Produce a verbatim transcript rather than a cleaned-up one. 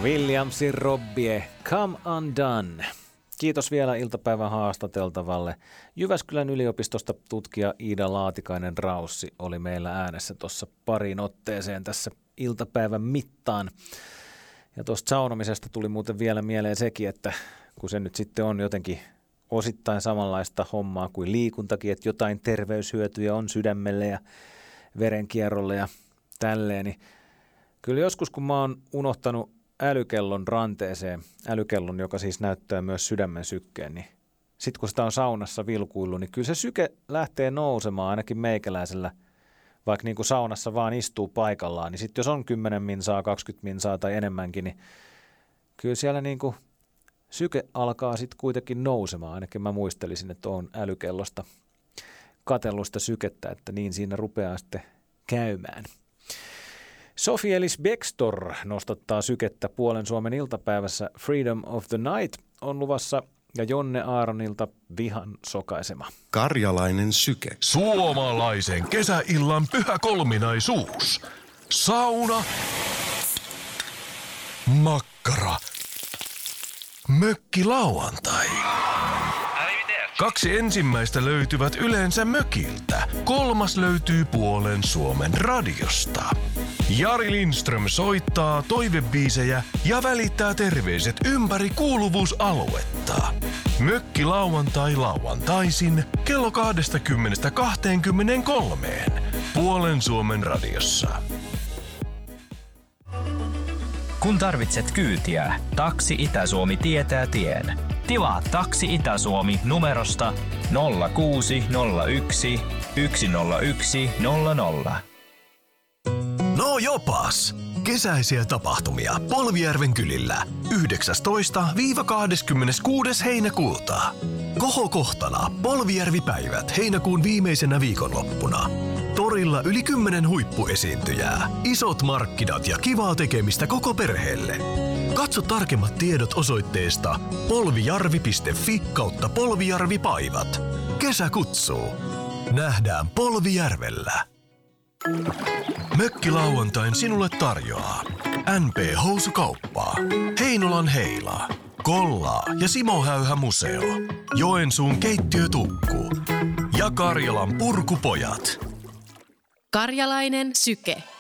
Williamsin Robbie, Come Undone. Kiitos vielä iltapäivän haastateltavalle. Jyväskylän yliopistosta tutkija Iida Laatikainen-Raussi oli meillä äänessä tuossa pariin otteeseen tässä iltapäivän mittaan. Ja tuosta saunomisesta tuli muuten vielä mieleen sekin, että kun se nyt sitten on jotenkin osittain samanlaista hommaa kuin liikuntakin, että jotain terveyshyötyjä on sydämelle ja verenkierrolle ja tälleen, niin kyllä joskus kun mä oon unohtanut älykellon ranteeseen, älykellon, joka siis näyttää myös sydämen sykkeen, niin sitten kun sitä on saunassa vilkuillut, niin kyllä se syke lähtee nousemaan ainakin meikäläisellä, vaikka niin kuin saunassa vaan istuu paikallaan, niin sitten jos on kymmenen minsaa, kaksikymmentä minsaa tai enemmänkin, niin kyllä siellä niin kuin syke alkaa sitten kuitenkin nousemaan, ainakin mä muistelisin, että on älykellosta katsellusta sykettä, että niin siinä rupeaa sitten käymään. Sofi-Elis Bextor nostattaa sykettä Puolen Suomen iltapäivässä. Freedom of the Night on luvassa ja Jonne Aaronilta Vihan sokaisema. Karjalainen syke. Suomalaisen kesäillan pyhä kolminaisuus. Sauna. Makkara. Mökkilauantai. Kaksi ensimmäistä löytyvät yleensä mökiltä. Kolmas löytyy Puolen Suomen radiosta. Jari Lindström soittaa toivebiisejä ja välittää terveiset ympäri kuuluvuusaluetta. Mökki lauantai lauantaisin kello kaksikymmentä kaksikymmentäkolme Puolen Suomen radiossa. Kun tarvitset kyytiä, Taksi Itä-Suomi tietää tien. Tilaa Taksi Itä-Suomi numerosta nolla kuusi nolla yksi yksi nolla yksi nolla nolla. No jopas! Kesäisiä tapahtumia Polvijärven kylillä yhdeksästoista kahdeskymmeneskuudes heinäkuuta. Kohokohtana Polvijärvi-päivät heinäkuun viimeisenä viikonloppuna. Torilla yli kymmenen huippuesiintyjää, isot markkinat ja kivaa tekemistä koko perheelle. Katso tarkemmat tiedot osoitteesta polvijarvi piste fi kautta polvijarvipaivat. Kesä kutsuu. Nähdään Polvijärvellä. Mökkilauantain sinulle tarjoaa N P-housukauppaa, Heinolan Heila, Kollaa ja Simo Häyhä museo, Joensuun keittiötukku ja Karjalan purkupojat. Karjalainen syke.